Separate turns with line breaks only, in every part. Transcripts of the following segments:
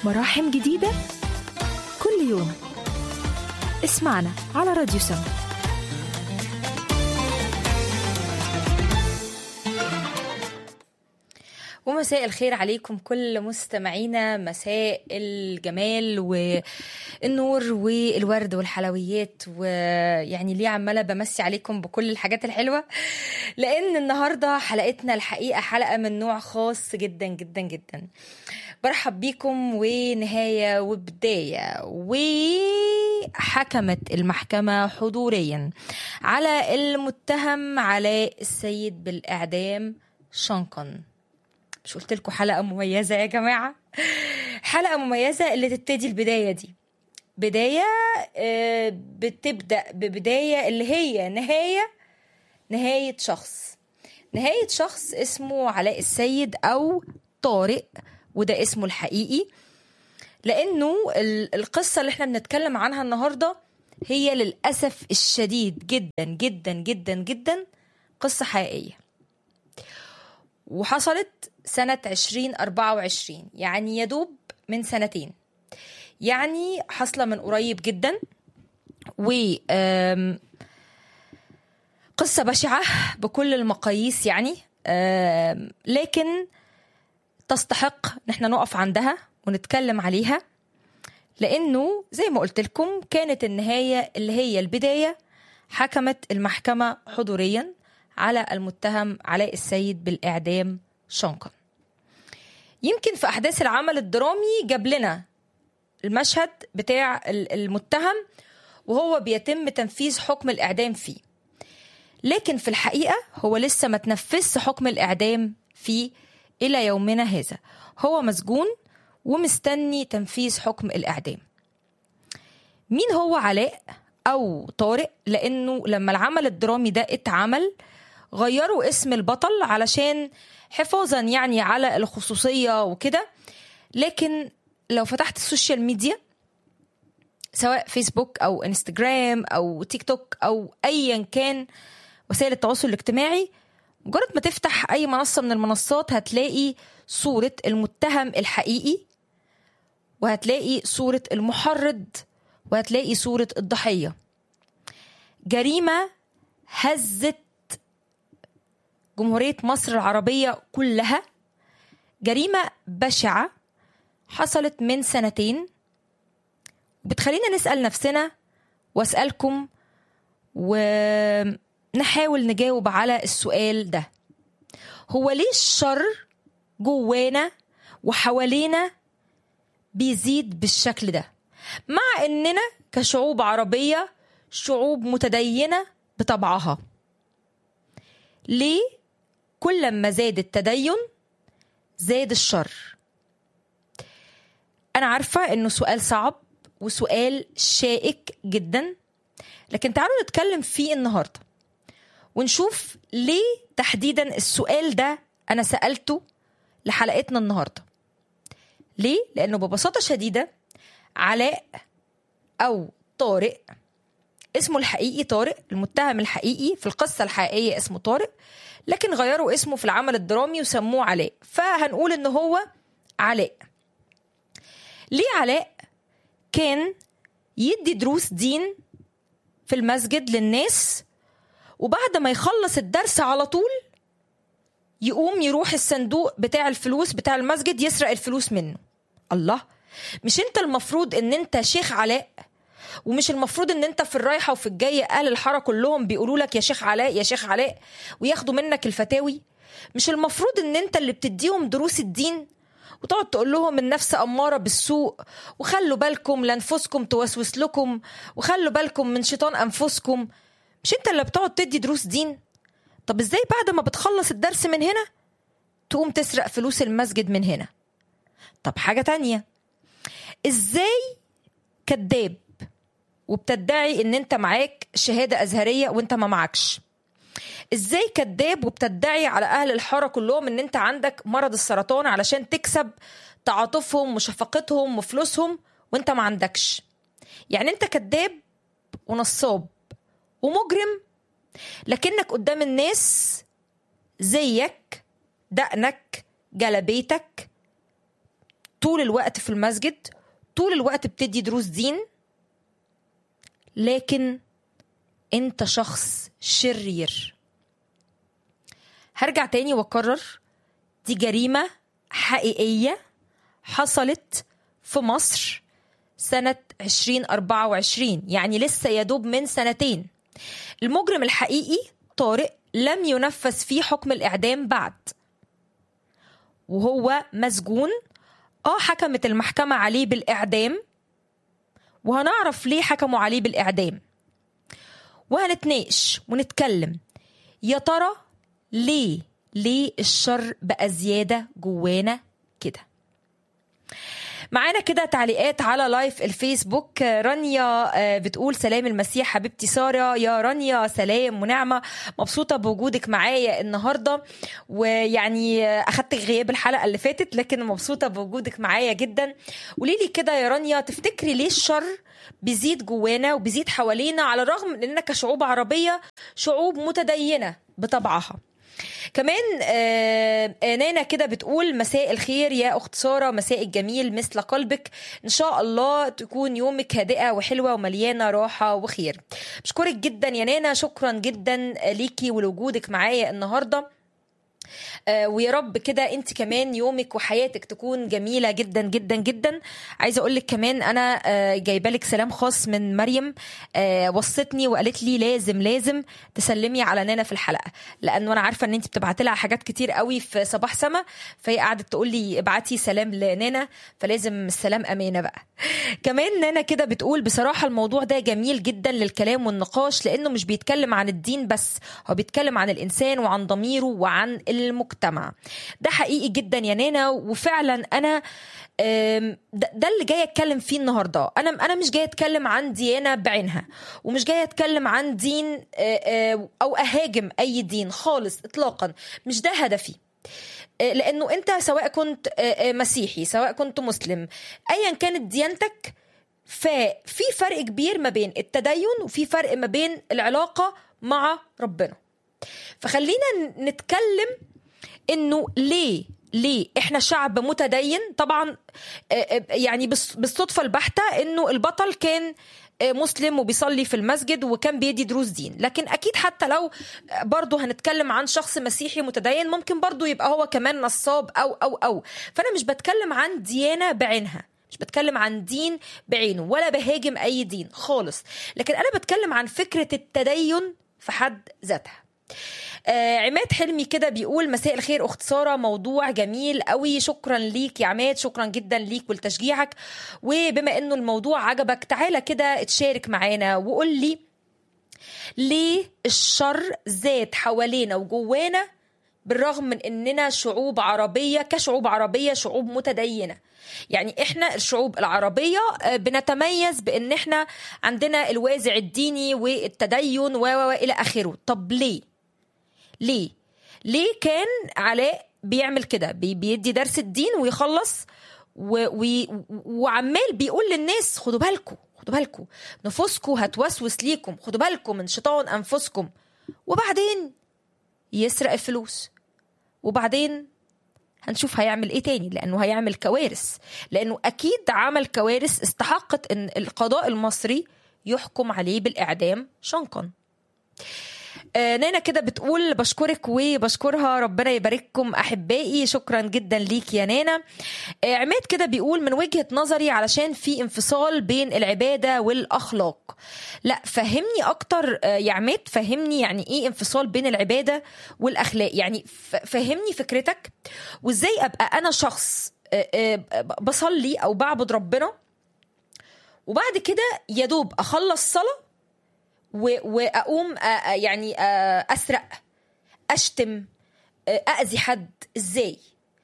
مراحم جديدة كل يوم. اسمعنا على راديو سما.
ومساء الخير عليكم كل مستمعينا، مساء الجمال والنور والورد والحلويات، ويعني ليه عمالة بمسي عليكم بكل الحاجات الحلوة، لأن النهاردة حلقتنا الحقيقة حلقة من نوع خاص جدا جدا جدا. برحب بيكم ونهاية وبداية. وحكمت المحكمة حضوريا على المتهم علاء السيد بالإعدام شنقا. مش قلت لكم حلقة مميزة يا جماعة؟ حلقة مميزة اللي تبتدي البداية دي، بداية بتبدأ ببداية اللي هي نهاية شخص اسمه علاء السيد أو طارق، وده اسمه الحقيقي، لأنه القصة اللي احنا بنتكلم عنها النهاردة هي للأسف الشديد جدا جدا جدا جدا قصة حقيقية، وحصلت سنة 2024، يعني يدوب من سنتين، يعني حصلة من قريب جدا. و قصة بشعة بكل المقاييس يعني، لكن تستحق نحن نقف عندها ونتكلم عليها، لأنه زي ما قلت لكم كانت النهاية اللي هي البداية. حكمت المحكمة حضوريا على المتهم علاء السيد بالإعدام شنقا. يمكن في أحداث العمل الدرامي جاب لنا المشهد بتاع المتهم وهو بيتم تنفيذ حكم الإعدام فيه، لكن في الحقيقة هو لسه ما تنفذش حكم الإعدام فيه إلى يومنا هذا. هو مسجون ومستني تنفيذ حكم الإعدام. مين هو علاء أو طارق؟ لأنه لما العمل الدرامي ده اتعمل غيروا اسم البطل علشان حفاظا يعني على الخصوصية وكده، لكن لو فتحت السوشيال ميديا سواء فيسبوك أو انستجرام أو تيك توك أو أيا كان وسائل التواصل الاجتماعي، مجرد ما تفتح أي منصة من المنصات هتلاقي صورة المتهم الحقيقي، وهتلاقي صورة المحرض، وهتلاقي صورة الضحية. جريمة هزت جمهورية مصر العربية كلها، جريمة بشعة حصلت من سنتين، بتخلينا نسأل نفسنا واسألكم ونحاول نجاوب على السؤال ده: هو ليه الشر جوانا وحوالينا بيزيد بالشكل ده، مع اننا كشعوب عربية شعوب متدينة بطبعها؟ ليه كل ما زاد التدين زاد الشر؟ أنا عارفة إنه سؤال صعب وسؤال شائك جدا، لكن تعالوا نتكلم فيه النهاردة ونشوف ليه تحديدا السؤال ده أنا سألته لحلقتنا النهاردة. ليه؟ لأنه ببساطة شديدة علاء أو طارق، اسمه الحقيقي طارق، المتهم الحقيقي في القصة الحقيقية اسمه طارق، لكن غيروا اسمه في العمل الدرامي وسموه علاء، فهنقول إنه هو علاء. ليه علاء كان يدي دروس دين في المسجد للناس، وبعد ما يخلص الدرس على طول يقوم يروح الصندوق بتاع الفلوس بتاع المسجد يسرق الفلوس منه؟ الله، مش انت المفروض ان انت شيخ علاء؟ ومش المفروض ان انت في الرايحة وفي الجاية اهل الحارة كلهم بيقولوا لك يا شيخ علاء يا شيخ علاء وياخدوا منك الفتاوي؟ مش المفروض ان انت اللي بتديهم دروس الدين وتقعد تقول لهم النفس أمارة بالسوء، وخلوا بالكم لأنفسكم توسوس لكم، وخلوا بالكم من شيطان أنفسكم؟ مش انت اللي بتقعد تدي دروس دين؟ طب ازاي بعد ما بتخلص الدرس من هنا تقوم تسرق فلوس المسجد من هنا؟ طب حاجة تانية، ازاي كذاب وبتدعي ان انت معاك شهادة أزهرية وانت ما معكش؟ ازاي كذاب وبتدعي على اهل الحارة كلهم ان انت عندك مرض السرطان علشان تكسب تعاطفهم وشفقتهم وفلوسهم وانت ما عندكش؟ يعني انت كذاب ونصاب ومجرم، لكنك قدام الناس زيك، دقنك، جلبيتك، طول الوقت في المسجد، طول الوقت بتدي دروس دين، لكن انت شخص شرير. هرجع تاني واكرر، دي جريمة حقيقية حصلت في مصر سنة 2024، يعني لسه يدوب من سنتين. المجرم الحقيقي طارق لم ينفذ فيه حكم الإعدام بعد، وهو مسجون. حكمت المحكمة عليه بالإعدام، وهنعرف ليه حكموا عليه بالإعدام، وهنتناقش ونتكلم يا ترى ليه الشر بقى زيادة جوانا كده. معانا كده تعليقات على لايف الفيسبوك. رانيا بتقول سلام المسيح حبيبتي سارة. يا رانيا سلام ونعمة، مبسوطة بوجودك معايا النهاردة، ويعني أخدت غياب الحلقة اللي فاتت لكن مبسوطة بوجودك معايا جدا. قوليلي كده يا رانيا، تفتكري ليه الشر بيزيد جوانا وبيزيد حوالينا على الرغم من أننا كشعوب عربية شعوب متدينة بطبعها؟ كمان نانا كده بتقول مساء الخير يا أخت سارة، مساء الجميل مثل قلبك، إن شاء الله تكون يومك هادئة وحلوة ومليانة راحة وخير. بشكرك جدا يا نانا، شكرا جدا ليكي ولوجودك معايا النهاردة، ويا رب كده انت كمان يومك وحياتك تكون جميلة جدا جدا جدا. عايزة اقول لك كمان انا جايبه لك سلام خاص من مريم، وصتني وقالت لي لازم تسلمي على نانا في الحلقة، لانه انا عارفة ان انت بتبعتي لها حاجات كتير قوي في صباح سما، فهي قعدت تقول لي ابعتي سلام لنانا، فلازم السلام امانة بقى. كمان نانا كده بتقول بصراحة الموضوع ده جميل جدا للكلام والنقاش، لانه مش بيتكلم عن الدين بس، هو بيتكلم عن الانسان وعن ضميره وعن المجتمع. ده حقيقي جدا يا نانا، وفعلا انا ده اللي جاي اتكلم فيه النهارده. انا مش جاي اتكلم عن ديانه بعينها، ومش جاي اتكلم عن دين او اهاجم اي دين خالص اطلاقا، مش ده هدفي. لانه انت سواء كنت مسيحي سواء كنت مسلم ايا كانت ديانتك، ففي فرق كبير ما بين التدين وفي فرق ما بين العلاقه مع ربنا. فخلينا نتكلم انه ليه احنا شعب متدين. طبعا يعني بالصدفة البحتة انه البطل كان مسلم وبيصلي في المسجد وكان بيدي دروس دين، لكن اكيد حتى لو برضو هنتكلم عن شخص مسيحي متدين ممكن برضو يبقى هو كمان نصاب او فانا مش بتكلم عن ديانة بعينها، مش بتكلم عن دين بعينه ولا بهاجم اي دين خالص، لكن انا بتكلم عن فكرة التدين في حد ذاتها. عماد حلمي كده بيقول مساء الخير أخت سارة، موضوع جميل قوي، شكرا ليك يا عماد، شكرا جدا ليك ولتشجيعك. وبما انه الموضوع عجبك تعالى كده اتشارك معانا وقول لي ليه الشر زاد حوالينا وجوانا بالرغم من اننا شعوب عربية، كشعوب عربية شعوب متدينة. يعني احنا الشعوب العربية بنتميز بان احنا عندنا الوازع الديني والتدين والى اخره. طب ليه كان علاء بيعمل كده، بيدي درس الدين ويخلص وعمال بيقول للناس خدوا بالكم نفوسكم هتوسوس ليكم، خدوا بالكم من شيطان انفسكم، وبعدين يسرق الفلوس، وبعدين هنشوف هيعمل ايه تاني، لانه هيعمل كوارث، لانه اكيد عمل كوارث استحقت ان القضاء المصري يحكم عليه بالاعدام شنقا. نانا كده بتقول بشكرك وبشكرها، ربنا يبارككم احبائي، شكرا جدا ليك يا نانا. عماد كده بيقول من وجهة نظري علشان في انفصال بين العبادة والاخلاق. لا فهمني اكتر يا عماد، فهمني يعني ايه انفصال بين العبادة والاخلاق، يعني فهمني فكرتك، وازاي ابقى انا شخص بصلي او بعبد ربنا وبعد كده يدوب اخلص صلاة واقوم يعني اسرق، اشتم، اذي حد. ازاي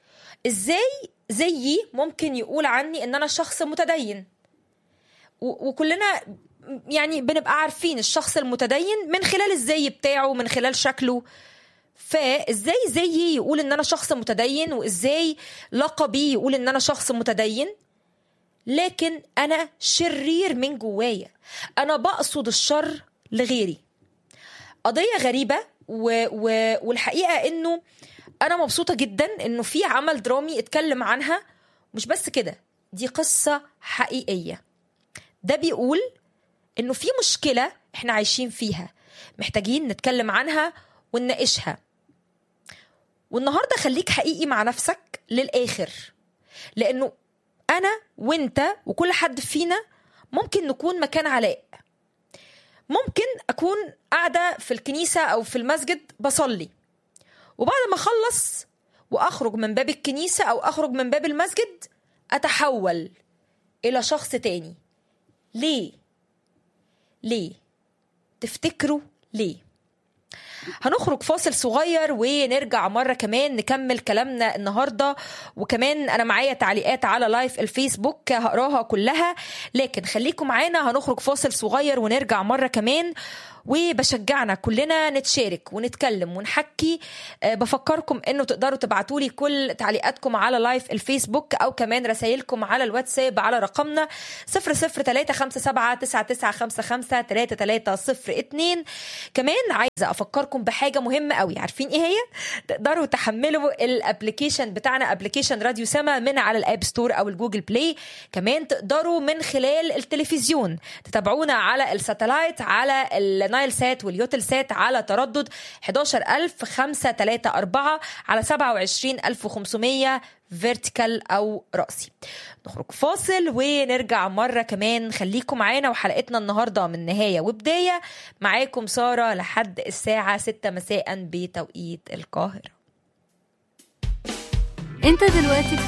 زيي ممكن يقول عني ان انا شخص متدين، وكلنا يعني بنبقى عارفين الشخص المتدين من خلال الزي بتاعه، من خلال شكله. فازاي زيي يقول ان انا شخص متدين، وازاي لقبي يقول ان انا شخص متدين لكن انا شرير من جوايا، انا بقصد الشر لغيري. قضية غريبة والحقيقة انه انا مبسوطة جدا انه في عمل درامي اتكلم عنها مش بس كده، دي قصة حقيقية. ده بيقول إنه في مشكلة إحنا عايشين فيها محتاجين نتكلم عنها ونناقشها. والنهاردة خليك حقيقي مع نفسك للآخر، لأنه أنا وإنت وكل حد فينا ممكن نكون مكان علاء. ممكن أكون قاعدة في الكنيسة أو في المسجد بصلي، وبعد ما أخلص وأخرج من باب الكنيسة أو أخرج من باب المسجد أتحول إلى شخص تاني. ليه؟ تفتكروا ليه؟ هنخرج فاصل صغير ونرجع مرة كمان نكمل كلامنا النهاردة. وكمان أنا معايا تعليقات على لايف الفيسبوك هقراها كلها، لكن خليكم معانا. هنخرج فاصل صغير ونرجع مرة كمان، وبشجعنا كلنا نتشارك ونتكلم ونحكي. بفكركم انه تقدروا تبعتوا لي كل تعليقاتكم على لايف الفيسبوك او كمان رسائلكم على الواتساب على رقمنا 00357799553302. كمان عايزه افكركم بحاجه مهمه قوي. عارفين ايه هي؟ تقدروا تحملوا الابلكيشن بتاعنا، ابلكيشن راديو سما، من على الاب ستور او الجوجل بلاي. كمان تقدروا من خلال التلفزيون تتابعونا على الساتلايت، على النايل سات واليوتل سات على تردد 11534 على 27500 فيرتيكال أو رأسي. نخرج فاصل ونرجع مرة كمان. خليكم معانا، وحلقتنا النهاردة من نهاية وبداية. معاكم سارة لحد الساعة 6 مساء بتوقيت القاهرة.
انت دلوقتي